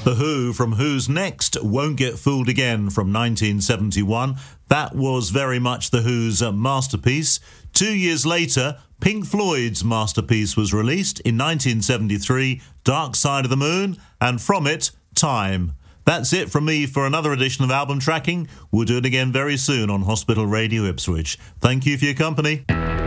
The Who from Who's Next, Won't Get Fooled Again from 1971. That was very much The Who's masterpiece. 2 years later, Pink Floyd's masterpiece was released in 1973, Dark Side of the Moon, and from it, Time. That's it from me for another edition of Album Tracking. We'll do it again very soon on Hospital Radio Ipswich. Thank you for your company.